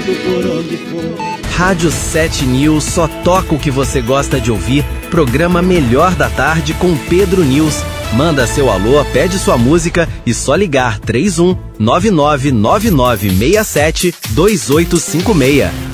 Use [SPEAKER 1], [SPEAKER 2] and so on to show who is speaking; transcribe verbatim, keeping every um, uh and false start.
[SPEAKER 1] por onde for.
[SPEAKER 2] Rádio sete News só toca o que você gosta de ouvir. Programa Melhor da Tarde com Pedro News. Manda seu alô, pede sua música e só ligar três um nove nove nove nove seis sete dois oito cinco seis.